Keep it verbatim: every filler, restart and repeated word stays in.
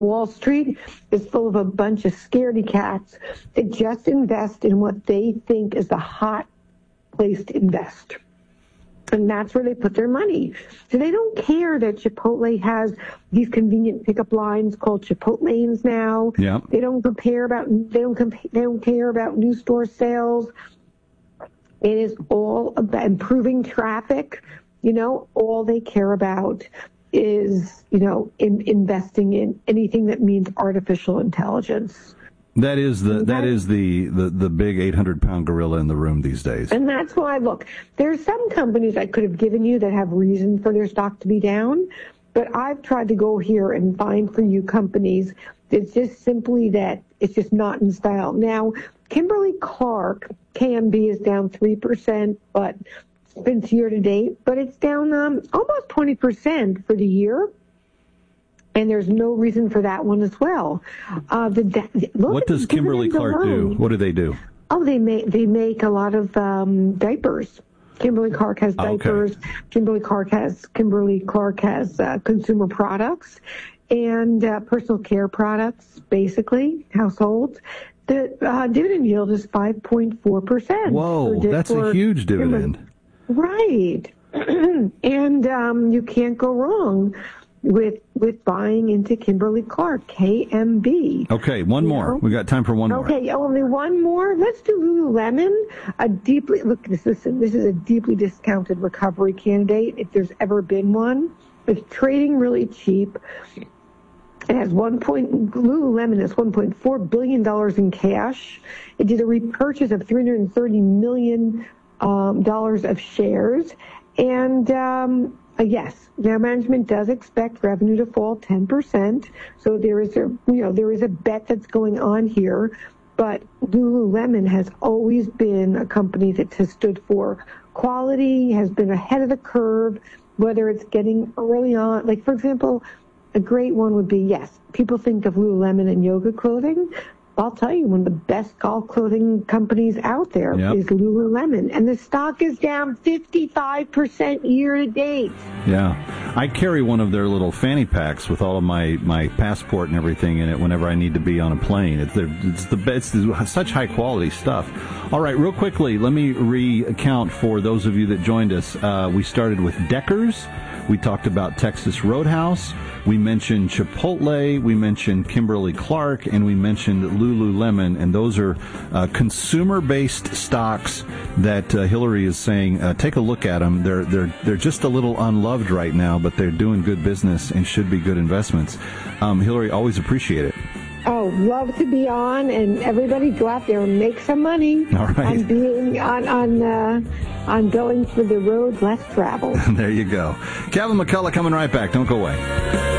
Wall Street is full of a bunch of scaredy cats that just invest in what they think is the hot place to invest. And that's where they put their money. So they don't care that Chipotle has these convenient pickup lines called Chipotlanes now. Yeah. They don't compare about they don't comp- they don't care about new store sales. It is all about improving traffic. You know, all they care about is, you know, in investing in anything that means artificial intelligence. That is the that is the, the, the big eight hundred pound gorilla in the room these days. And that's why, look, there's some companies I could have given you that have reason for their stock to be down, but I've tried to go here and find for you companies that's just simply that it's just not in style. Now, Kimberly-Clark, K M B, is down three percent, but since year to date, but it's down um, almost twenty percent for the year. And there's no reason for that one as well. Uh, the, the, what does Kimberly-Clark do? What do they do? Oh, they make they make a lot of um, diapers. Kimberly-Clark has diapers. Okay. Kimberly-Clark has Kimberly-Clark has uh, consumer products and uh, personal care products, basically households. The uh, dividend yield is five point four percent. Whoa, that's a huge dividend. Right, and um, you can't go wrong with with buying into Kimberly-Clark, K M B. Okay, one more. Know? We got time for one okay, more. Okay, only one more. Let's do Lululemon. A deeply look. This is this is a deeply discounted recovery candidate, if there's ever been one. It's trading really cheap. It has one point. Lululemon has one point four billion dollars in cash. It did a repurchase of three hundred thirty million um, dollars of shares, and. Um, Uh, yes, now management does expect revenue to fall ten percent. So there is a, you know, there is a bet that's going on here. But Lululemon has always been a company that has stood for quality, has been ahead of the curve, whether it's getting early on. Like, for example, a great one would be, yes, people think of Lululemon and yoga clothing. I'll tell you, one of the best golf clothing companies out there yep. is Lululemon. And the stock is down fifty-five percent year to date. Yeah. I carry one of their little fanny packs with all of my, my passport and everything in it whenever I need to be on a plane. It's, it's, the, it's such high-quality stuff. All right, real quickly, let me recount for those of you that joined us. Uh, we started with Deckers. We talked about Texas Roadhouse. We mentioned Chipotle. We mentioned Kimberly-Clark. And we mentioned Lululemon. And those are uh, consumer-based stocks that uh, Hillary is saying, uh, take a look at them. They're, they're, they're just a little unloved right now, but they're doing good business and should be good investments. Um, Hillary, always appreciate it. Oh, love to be on, and everybody go out there and make some money. All right. On being on on uh, on going for the road less traveled. There you go. Kevin McCullough coming right back. Don't go away.